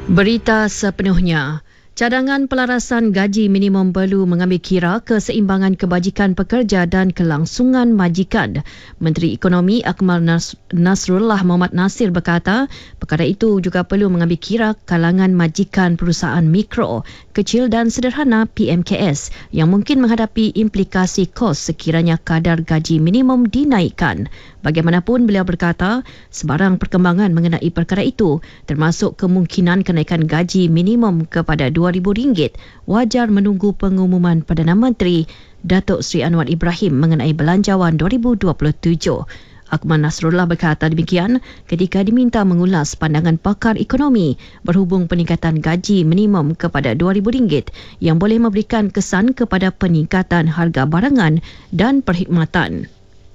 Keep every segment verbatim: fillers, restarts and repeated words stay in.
Berita sepenuhnya. Cadangan pelarasan gaji minimum perlu mengambil kira keseimbangan kebajikan pekerja dan kelangsungan majikan. Menteri Ekonomi Akmal Nas- Nasrullah Mohamad Nasir berkata, perkara itu juga perlu mengambil kira kalangan majikan perusahaan mikro, kecil dan sederhana P M K S yang mungkin menghadapi implikasi kos sekiranya kadar gaji minimum dinaikkan. Bagaimanapun, beliau berkata, sebarang perkembangan mengenai perkara itu, termasuk kemungkinan kenaikan gaji minimum kepada dua ribu ringgit, wajar menunggu pengumuman Perdana Menteri Datuk Seri Anwar Ibrahim mengenai belanjawan dua ribu dua puluh tujuh. Akmal Nasrullah berkata demikian ketika diminta mengulas pandangan pakar ekonomi berhubung peningkatan gaji minimum kepada dua ribu ringgit yang boleh memberikan kesan kepada peningkatan harga barangan dan perkhidmatan.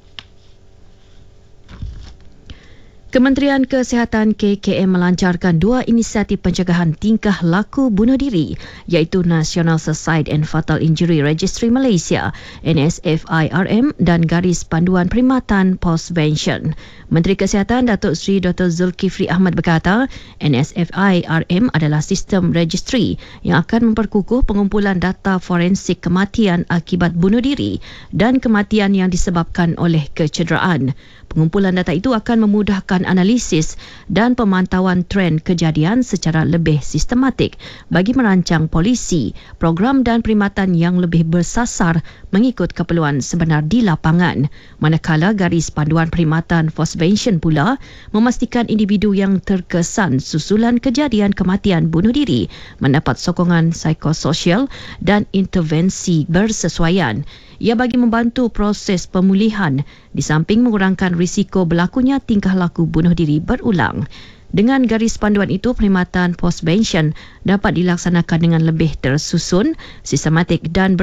Kementerian Kesihatan K K M melancarkan dua inisiatif pencegahan tingkah laku bunuh diri iaitu National Suicide and Fatal Injury Registry Malaysia N S F I R M dan Garis Panduan Perkhidmatan Postvention. Menteri Kesihatan Datuk Seri Doktor Zulkifli Ahmad berkata, N S F I R M adalah sistem registry yang akan memperkukuh pengumpulan data forensik kematian akibat bunuh diri dan kematian yang disebabkan oleh kecederaan. Pengumpulan data itu akan memudahkan analisis dan pemantauan trend kejadian secara lebih sistematik bagi merancang polisi, program dan perkhidmatan yang lebih bersasar mengikut keperluan sebenar di lapangan. Manakala garis panduan perkhidmatan Postvention pula memastikan individu yang terkesan susulan kejadian kematian bunuh diri mendapat sokongan psikososial dan intervensi bersesuaian. Ia bagi membantu proses pemulihan di samping mengurangkan risiko berlakunya tingkah laku bunuh diri berulang. Dengan garis panduan itu, perkhidmatan Postvention dapat dilaksanakan dengan lebih tersusun, sistematik dan